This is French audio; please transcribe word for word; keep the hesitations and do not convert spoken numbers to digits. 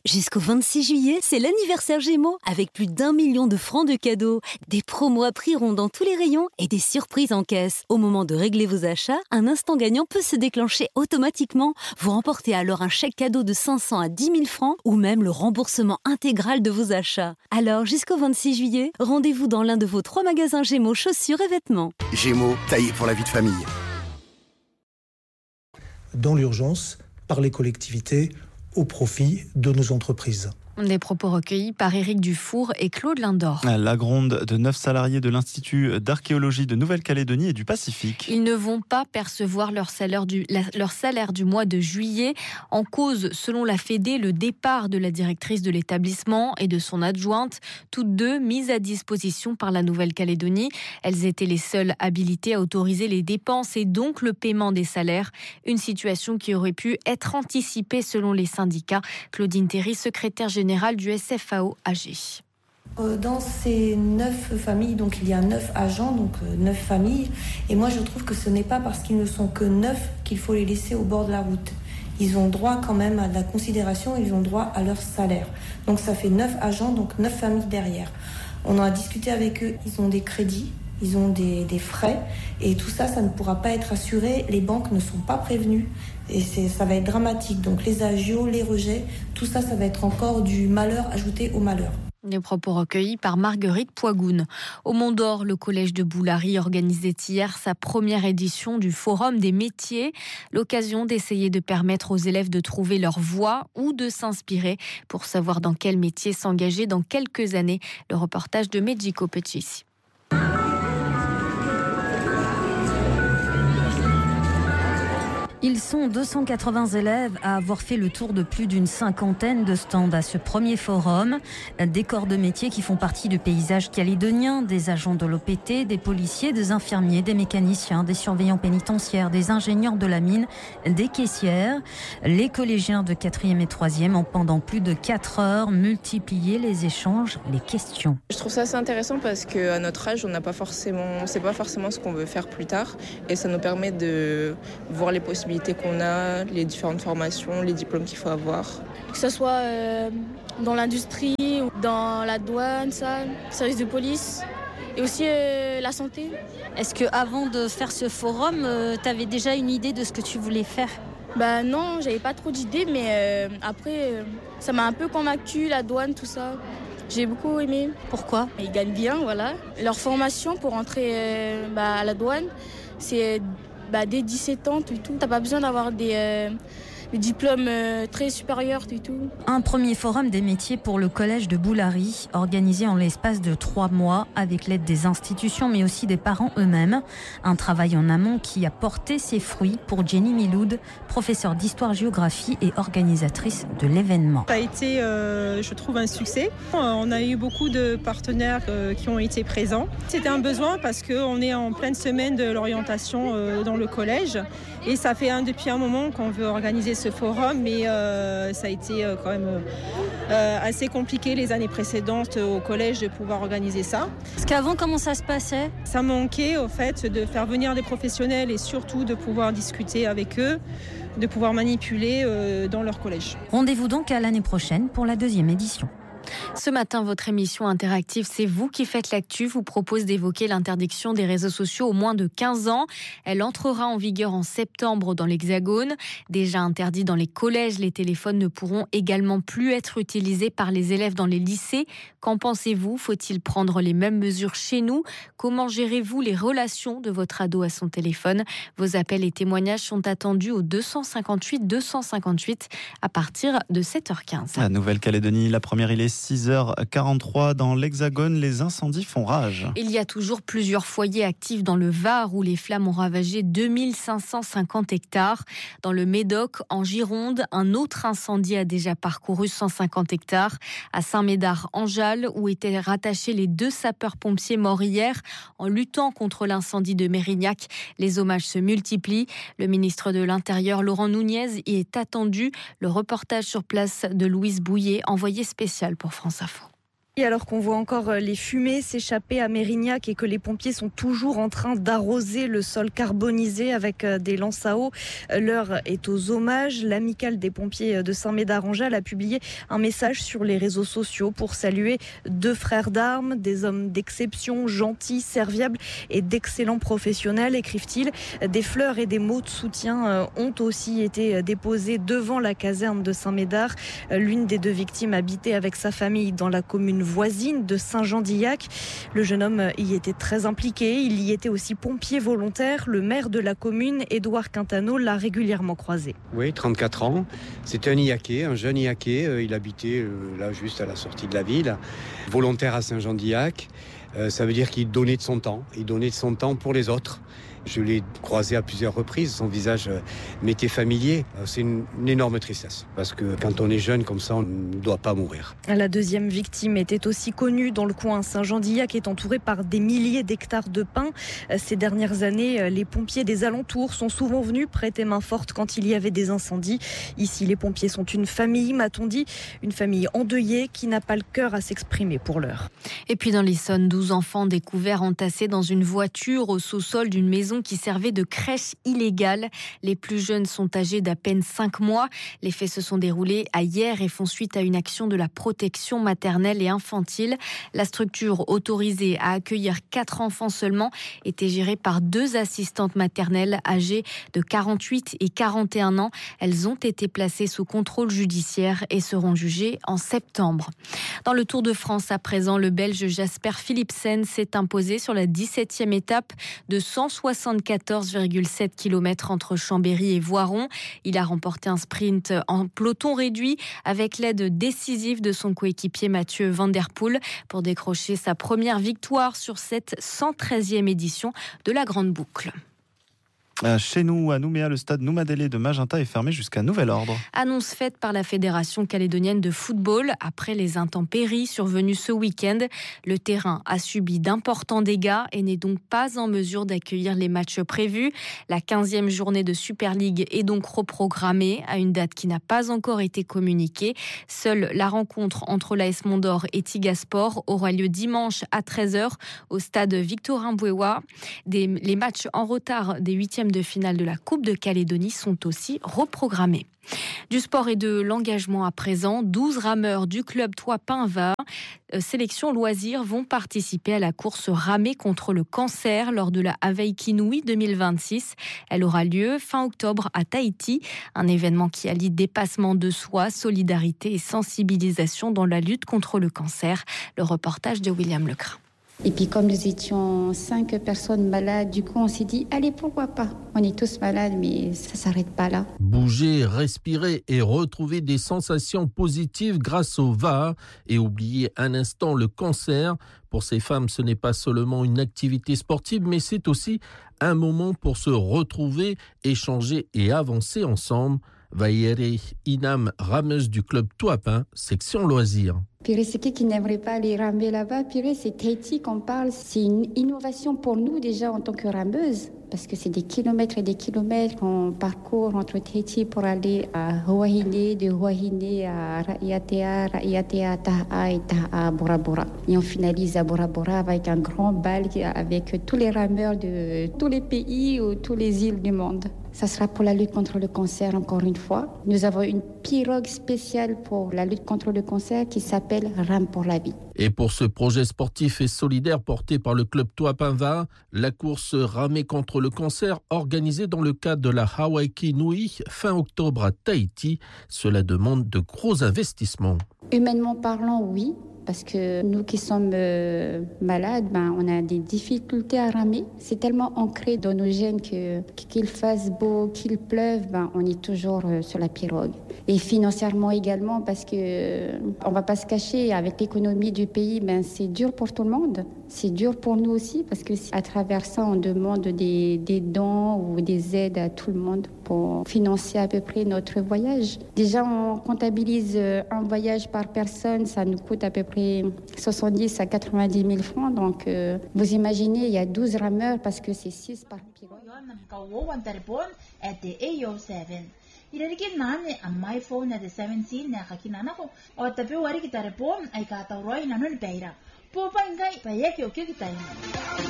Jusqu'au vingt-six juillet, c'est l'anniversaire Gémeaux, avec plus d'un million de francs de cadeaux, des promos à prix rond dans tous les rayons et des surprises en caisse. Au moment de régler vos achats, un instant gagnant peut se déclencher automatiquement. Vous remportez alors un chèque cadeau de cinq cents à dix mille francs ou même le remboursement intégral de vos achats. Alors, jusqu'au vingt-six juillet, rendez-vous dans l'un de vos trois magasins Gémeaux chaussures et vêtements. Gémeaux, taillé pour la vie de famille. Dans l'urgence, par les collectivités, au profit de nos entreprises. Des propos recueillis par Éric Dufour et Claude Lindor. La gronde de neuf salariés de l'Institut d'archéologie de Nouvelle-Calédonie et du Pacifique. Ils ne vont pas percevoir leur salaire du, la, leur salaire du mois de juillet. En cause, selon la Fédé, le départ de la directrice de l'établissement et de son adjointe, toutes deux mises à disposition par la Nouvelle-Calédonie. Elles étaient les seules habilitées à autoriser les dépenses et donc le paiement des salaires. Une situation qui aurait pu être anticipée selon les syndicats. Claudine Théry, secrétaire générale général du S F A O A G. Dans ces neuf familles, donc il y a neuf agents, donc neuf familles. Et moi, je trouve que ce n'est pas parce qu'ils ne sont que neuf qu'il faut les laisser au bord de la route. Ils ont droit quand même à de la considération, ils ont droit à leur salaire. Donc ça fait neuf agents, donc neuf familles derrière. On en a discuté avec eux, ils ont des crédits, ils ont des, des frais. Et tout ça, ça ne pourra pas être assuré. Les banques ne sont pas prévenues. Et c'est, ça va être dramatique. Donc les agios, les rejets, tout ça, ça va être encore du malheur ajouté au malheur. Des propos recueillis par Marguerite Poigoune. Au Mont d'Or, le collège de Boulary organisait hier sa première édition du Forum des métiers. L'occasion d'essayer de permettre aux élèves de trouver leur voie ou de s'inspirer pour savoir dans quel métier s'engager dans quelques années. Le reportage de Medjico Petit. Ils sont deux cent quatre-vingts élèves à avoir fait le tour de plus d'une cinquantaine de stands à ce premier forum. Des corps de métiers qui font partie du paysage calédonien, des agents de l'O P T, des policiers, des infirmiers, des mécaniciens, des surveillants pénitentiaires, des ingénieurs de la mine, des caissières. Les collégiens de quatrième et troisième ont pendant plus de quatre heures multiplié les échanges, les questions. Je trouve ça assez intéressant parce qu'à notre âge, on n'a pas forcément, on ne sait pas forcément ce qu'on veut faire plus tard et ça nous permet de voir les possibilités qu'on a, les différentes formations, les diplômes qu'il faut avoir. Que ce soit euh, dans l'industrie, ou dans la douane, ça, service de police et aussi euh, la santé. Est-ce qu'avant de faire ce forum, euh, tu avais déjà une idée de ce que tu voulais faire ? Bah non, j'avais pas trop d'idées, mais euh, après, euh, ça m'a un peu convaincu, la douane, tout ça. J'ai beaucoup aimé. Pourquoi ? Ils gagnent bien, voilà. Leur formation pour entrer euh, bah, à la douane, c'est... Bah, dès dix-sept ans, tout, tout. T'as pas besoin d'avoir des, euh, des diplômes euh, très supérieurs, tout, tout. Un premier forum des métiers pour le collège de Boulary, organisé en l'espace de trois mois avec l'aide des institutions, mais aussi des parents eux-mêmes. Un travail en amont qui a porté ses fruits pour Jenny Miloud, professeure d'histoire-géographie et organisatrice de l'événement. Ça a été, euh, je trouve, un succès. On a eu beaucoup de partenaires euh, qui ont été présents. C'était un besoin parce qu'on est en pleine semaine de l'orientation euh, dans le collège. Et ça fait un, depuis un moment qu'on veut organiser ce forum, mais euh, ça a été euh, quand même euh, assez compliqué les années précédentes au collège de pouvoir organiser ça. Parce qu'avant, comment ça se passait ? Ça manquait au fait de faire venir des professionnels et surtout de pouvoir discuter avec eux, de pouvoir manipuler euh, dans leur collège. Rendez-vous donc à l'année prochaine pour la deuxième édition. Ce matin, votre émission interactive, c'est vous qui faites l'actu, vous propose d'évoquer l'interdiction des réseaux sociaux aux moins de quinze ans. Elle entrera en vigueur en septembre dans l'Hexagone. Déjà interdit dans les collèges, les téléphones ne pourront également plus être utilisés par les élèves dans les lycées. Qu'en pensez-vous ? Faut-il prendre les mêmes mesures chez nous ? Comment gérez-vous les relations de votre ado à son téléphone ? Vos appels et témoignages sont attendus au deux cent cinquante-huit deux cent cinquante-huit à partir de sept heures quinze. La Nouvelle-Calédonie, la première, il est six heures quarante-trois. Dans l'Hexagone, les incendies font rage. Il y a toujours plusieurs foyers actifs dans le Var où les flammes ont ravagé deux mille cinq cent cinquante hectares. Dans le Médoc, en Gironde, un autre incendie a déjà parcouru cent cinquante hectares. À Saint-Médard-en-Jalles, où étaient rattachés les deux sapeurs-pompiers morts hier en luttant contre l'incendie de Mérignac. Les hommages se multiplient. Le ministre de l'Intérieur, Laurent Nunez, y est attendu. Le reportage sur place de Louise Bouillet, envoyé spécial pour France Info. Et alors qu'on voit encore les fumées s'échapper à Mérignac et que les pompiers sont toujours en train d'arroser le sol carbonisé avec des lances à eau, l'heure est aux hommages. L'amicale des pompiers de Saint-Médard-en-Jalles a publié un message sur les réseaux sociaux pour saluer deux frères d'armes, des hommes d'exception, gentils, serviables et d'excellents professionnels, écrivent-ils. Des fleurs et des mots de soutien ont aussi été déposés devant la caserne de Saint-Médard. L'une des deux victimes habitait avec sa famille dans la commune voisine de Saint-Jean-d'Illac. Le jeune homme y était très impliqué. Il y était aussi pompier volontaire. Le maire de la commune, Édouard Quintano, l'a régulièrement croisé. Oui, trente-quatre ans. C'était un Illacais, un jeune Illacais. Il habitait là juste à la sortie de la ville. Volontaire à Saint-Jean-d'Illac. Ça veut dire qu'il donnait de son temps. Il donnait de son temps pour les autres. Je l'ai croisé à plusieurs reprises, son visage m'était familier. C'est une, une énorme tristesse, parce que quand on est jeune comme ça, on ne doit pas mourir. La deuxième victime était aussi connue dans le coin. Saint-Jean-d'Illac est entouré par des milliers d'hectares de pins. Ces dernières années, les pompiers des alentours sont souvent venus prêter main forte quand il y avait des incendies. Ici, les pompiers sont une famille, m'a-t-on dit, une famille endeuillée qui n'a pas le cœur à s'exprimer pour l'heure. Et puis dans l'Essonne, douze enfants découverts entassés dans une voiture au sous-sol d'une maison qui servait de crèche illégale. Les plus jeunes sont âgés d'à peine cinq mois. Les faits se sont déroulés à hier et font suite à une action de la protection maternelle et infantile. La structure autorisée à accueillir quatre enfants seulement était gérée par deux assistantes maternelles âgées de quarante-huit et quarante et un ans. Elles ont été placées sous contrôle judiciaire et seront jugées en septembre. Dans le Tour de France à présent, le Belge Jasper Philipsen s'est imposé sur la dix-septième étape de cent soixante-quatorze virgule sept kilomètres entre Chambéry et Voiron. Il a remporté un sprint en peloton réduit avec l'aide décisive de son coéquipier Mathieu Van Der Poel pour décrocher sa première victoire sur cette cent treizième édition de la Grande Boucle. Chez nous, à Nouméa, le stade Noumadélé de Magenta est fermé jusqu'à nouvel ordre. Annonce faite par la Fédération calédonienne de football après les intempéries survenues ce week-end. Le terrain a subi d'importants dégâts et n'est donc pas en mesure d'accueillir les matchs prévus. La quinzième journée de Super League est donc reprogrammée à une date qui n'a pas encore été communiquée. Seule la rencontre entre l'A S Mondor et Tigasport aura lieu dimanche à treize heures au stade Victorin Bouéwa. Des, les matchs en retard des huitièmes de finale de la Coupe de Calédonie sont aussi reprogrammés. Du sport et de l'engagement à présent, douze rameurs du club Trois-Pins-Va, euh, sélection loisirs, vont participer à la course ramée contre le cancer lors de la Hawaii Nui deux mille vingt-six. Elle aura lieu fin octobre à Tahiti, un événement qui allie dépassement de soi, solidarité et sensibilisation dans la lutte contre le cancer. Le reportage de William Lecrin. Et puis comme nous étions cinq personnes malades, du coup on s'est dit, allez, pourquoi pas ? On est tous malades, mais ça ne s'arrête pas là. Bouger, respirer et retrouver des sensations positives grâce au V A et oublier un instant le cancer. Pour ces femmes, ce n'est pas seulement une activité sportive, mais c'est aussi un moment pour se retrouver, échanger et avancer ensemble. Vaillere Inam, rameuse du club Toapin, section loisirs. Pire, c'est qui qui n'aimerait pas aller ramer là-bas? Pire, c'est Tahiti qu'on parle. C'est une innovation pour nous déjà en tant que rameuse. Parce que c'est des kilomètres et des kilomètres qu'on parcourt entre Tahiti pour aller à Huahine, de Huahine à Raiatea, Raiatea, Taha et Taha, Bora Bora. Et on finalise à Bora Bora avec un grand bal avec tous les rameurs de tous les pays ou toutes les îles du monde. Ça sera pour la lutte contre le cancer encore une fois. Nous avons une pirogue spéciale pour la lutte contre le cancer qui s'appelle Rame pour la vie. Et pour ce projet sportif et solidaire porté par le club Toapin-Va, la course Ramée contre le cancer organisée dans le cadre de la Hawaii Nui fin octobre à Tahiti, cela demande de gros investissements. Humainement parlant, oui. Parce que nous qui sommes euh, malades, ben, on a des difficultés à ramer. C'est tellement ancré dans nos gènes que qu'il fasse beau, qu'il pleuve, ben, on est toujours euh, sur la pirogue. Et financièrement également, parce que euh, on va pas se cacher, avec l'économie du pays, ben, c'est dur pour tout le monde. C'est dur pour nous aussi, parce que à travers ça, on demande des, des dons ou des aides à tout le monde pour financer à peu près notre voyage. Déjà, on comptabilise un voyage par personne, ça nous coûte à peu près soixante-dix à quatre-vingt-dix mille francs. Donc, euh, vous imaginez, il y a douze rameurs parce que c'est six par pirogue. Irariki nane a my phone na de seventeen na kakinana ko o tape wari kita repom ai ka ta roi na no peira. Popa ingai pa ye ke o ke kita.